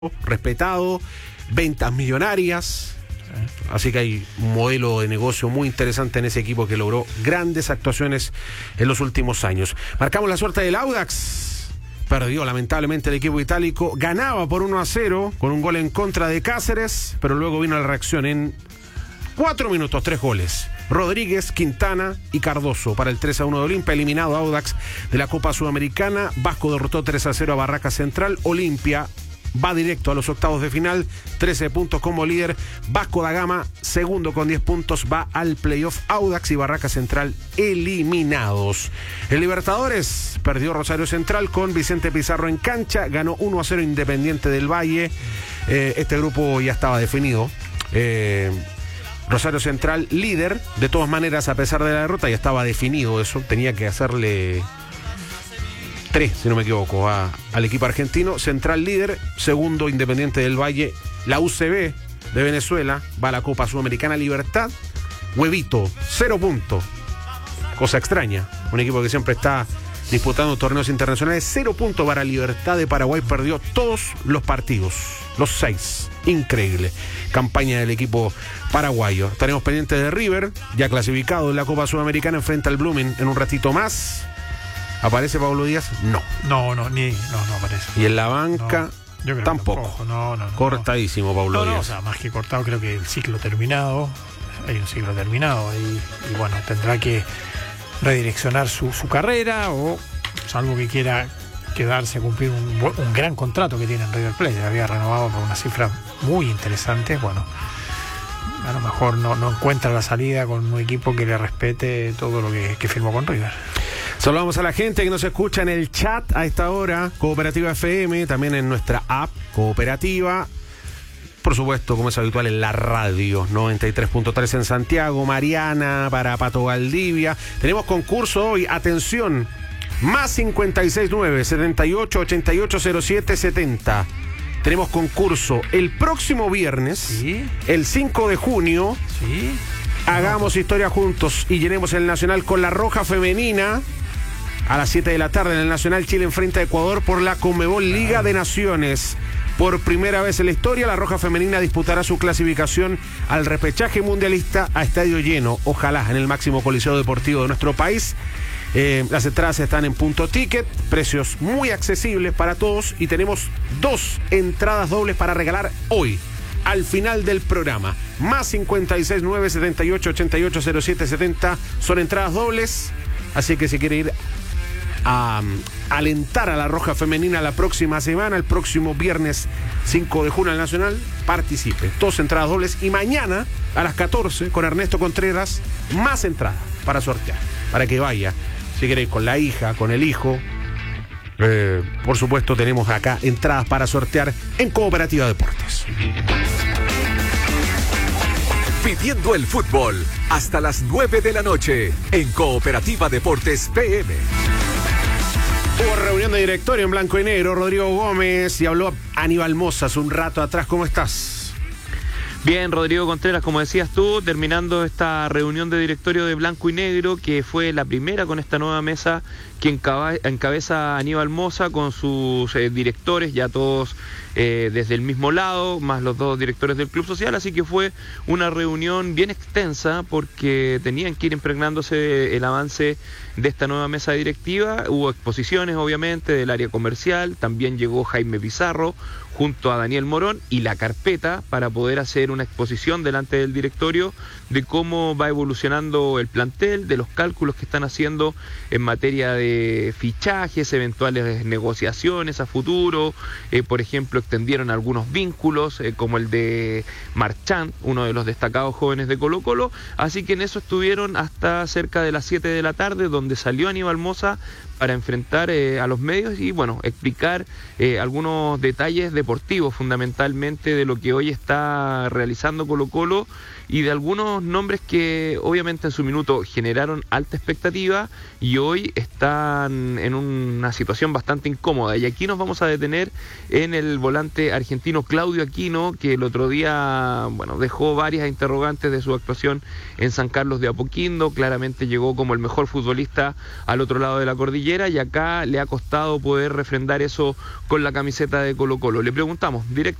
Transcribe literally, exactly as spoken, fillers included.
respetado, ventas millonarias, así que hay un modelo de negocio muy interesante en ese equipo que logró grandes actuaciones en los últimos años. Marcamos la suerte del Audax. Perdió lamentablemente el equipo itálico, ganaba por uno a cero con un gol en contra de Cáceres, pero luego vino la reacción en cuatro minutos, tres goles. Rodríguez, Quintana y Cardoso para el tres a uno de Olimpia, eliminado Audax de la Copa Sudamericana. Vasco derrotó tres a cero a Barraca Central. Olimpia va directo a los octavos de final, trece puntos como líder. Vasco da Gama, segundo con diez puntos, va al playoff. Audax y Barraca Central eliminados. El Libertadores perdió Rosario Central con Vicente Pizarro en cancha, ganó uno a cero Independiente del Valle. Eh, este grupo ya estaba definido. Eh, Rosario Central líder, de todas maneras, a pesar de la derrota, ya estaba definido eso, tenía que hacerle tres, si no me equivoco, a, al equipo argentino. Central líder, segundo Independiente del Valle. La U C B de Venezuela va a la Copa Sudamericana Libertad. Huevito, cero puntos. Cosa extraña, un equipo que siempre está disputando torneos internacionales. Cero puntos para Libertad de Paraguay, perdió todos los partidos, los seis. Increíble campaña del equipo paraguayo. Estaremos pendientes de River, ya clasificado en la Copa Sudamericana, enfrenta al Blooming en un ratito más. ¿Aparece Pablo Díaz? No. No, no, ni, no, no aparece. Y en la banca, no, yo creo tampoco. Que tampoco. No, no, no, cortadísimo, no. Pablo no, Díaz. No, o sea, más que cortado, creo que el ciclo terminado. Hay un ciclo terminado y, y bueno, tendrá que redireccionar su, su carrera o salvo que quiera quedarse a cumplir un, un gran contrato que tiene en River Plate. Había renovado por una cifra muy interesante. Bueno, a lo mejor no, no encuentra la salida con un equipo que le respete todo lo que, que firmó con River. Saludamos a la gente que nos escucha en el chat a esta hora, Cooperativa F M, también en nuestra app Cooperativa. Por supuesto, como es habitual, en la radio, noventa y tres punto tres en Santiago, Mariana, para Pato Valdivia. Tenemos concurso hoy, atención, más cincuenta y seis nueve, setenta y ocho, ochenta y ocho, cero siete, setenta. Tenemos concurso el próximo viernes, ¿Sí? el cinco de junio. Sí. Hagamos historia juntos y llenemos el Nacional con la Roja Femenina. A las siete de la tarde en el Nacional, Chile enfrenta a Ecuador por la Conmebol Liga de Naciones. Por primera vez en la historia, la Roja Femenina disputará su clasificación al repechaje mundialista a estadio lleno. Ojalá en el máximo coliseo deportivo de nuestro país. Eh, las entradas están en Punto Ticket, precios muy accesibles para todos y tenemos dos entradas dobles para regalar hoy, al final del programa. Más cincuenta y seis nueve, setenta y ocho, ochenta y ocho, cero siete, setenta son entradas dobles, así que si quiere ir a um, alentar a la Roja Femenina la próxima semana, el próximo viernes cinco de junio al Nacional, participe. Dos entradas dobles y mañana a las catorce con Ernesto Contreras, más entradas para sortear, para que vaya. Si queréis con la hija, con el hijo. Eh, por supuesto, tenemos acá entradas para sortear en Cooperativa Deportes. Viviendo el fútbol hasta las nueve de la noche en Cooperativa Deportes P M. Hubo reunión de directorio en blanco y negro. Rodrigo Gómez y habló Aníbal Mosa hace un rato atrás. ¿Cómo estás? Bien, Rodrigo Contreras, como decías tú, terminando esta reunión de directorio de blanco y negro, que fue la primera con esta nueva mesa que encaba, encabeza Aníbal Mosa con sus eh, directores, ya todos eh, desde el mismo lado, más los dos directores del Club Social, así que fue una reunión bien extensa porque tenían que ir impregnándose el avance de esta nueva mesa directiva. Hubo exposiciones, obviamente, del área comercial, también llegó Jaime Pizarro junto a Daniel Morón y la carpeta para poder hacer una exposición delante del directorio de cómo va evolucionando el plantel, de los cálculos que están haciendo en materia de fichajes, eventuales negociaciones a futuro. Eh, por ejemplo, extendieron algunos vínculos, eh, como el de Marchand, uno de los destacados jóvenes de Colo Colo. Así que en eso estuvieron hasta cerca de las siete de la tarde, donde salió Aníbal Mosa para enfrentar eh, a los medios y, bueno, explicar eh, algunos detalles deportivos, fundamentalmente, de lo que hoy está realizando Colo Colo y de algunos nombres que obviamente en su minuto generaron alta expectativa y hoy están en una situación bastante incómoda. Y aquí nos vamos a detener en el volante argentino Claudio Aquino, que el otro día, bueno, dejó varias interrogantes de su actuación en San Carlos de Apoquindo. Claramente llegó como el mejor futbolista al otro lado de la cordillera. quiera, y acá le ha costado poder refrendar eso con la camiseta de Colo-Colo. Le preguntamos directamente